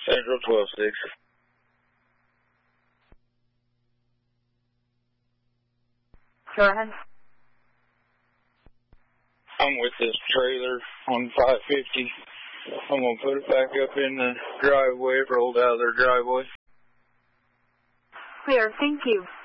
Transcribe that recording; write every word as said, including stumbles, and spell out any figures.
Central twelve six. Go ahead. I'm with this trailer on five fifty. I'm going to put it back up in the driveway. It rolled out of their driveway. Clear, thank you.